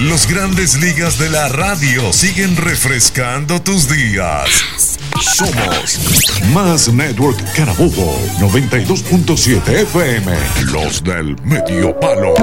Los Grandes Ligas de la radio siguen refrescando tus días. Somos Más Network Carabobo 92.7 FM. Los del Medio Palo.